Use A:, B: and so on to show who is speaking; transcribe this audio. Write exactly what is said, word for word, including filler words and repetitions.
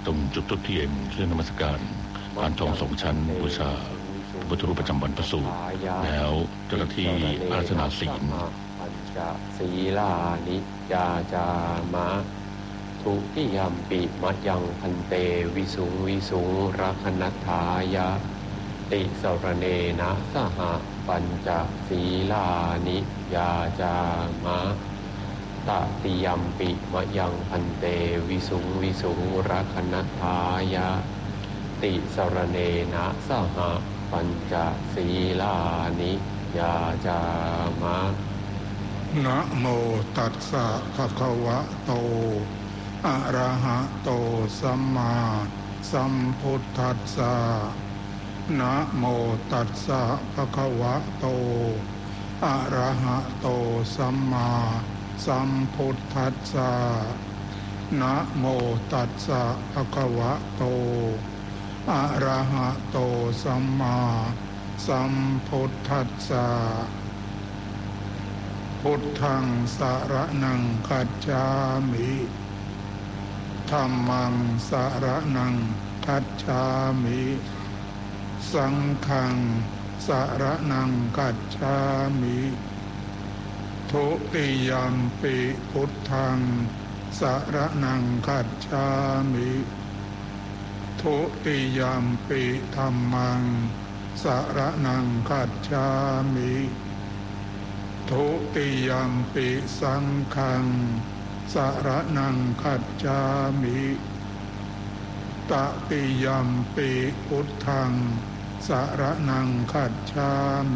A: ตรงจุดต้นเทียนเครื่องนมัสการผ่านทองสองชั้นบูชาพระพุทธรูปประจำวันพระสูตรแล้วเจ้าหน้าที่อาราธนาศีล
B: ปัญจศีลานิจาจามะทุติยัมปิมัจยังพันเตวิสุงวิสุงรักนัฏฐายะติสรเนนะสหปัญจศีลานิจาจามะตติยัมปิมะยังพันเตวิสุงวิสุงรักนัฏฐายะติสรเนนะสหปัญจศีลานิยาจามะ
C: นะโมตัสสะภะคะวะโตอะระหะโตสัมมาสัมพุทธัสสะนะโมตัสสะภะคะวะโตอะระหะโตสัมมาสัมพุทธัสสะนะโมตัสสะภะคะวะโตอะระหะโตสัมมาสัมพุทธัสสะพุทธังสรณังคัจฉามิธัมมังสรณังคัจฉามิสังฆังสรณังคัจฉามิทุติยัมปิพุทธังสรณังคัจฉามิทุติยัมปิธัมมังสรณังคัจฉามิทุติยัมปิสังฆังสรณังคัจฉามิตติยัมปิพุทธังสรณังคัจฉามิ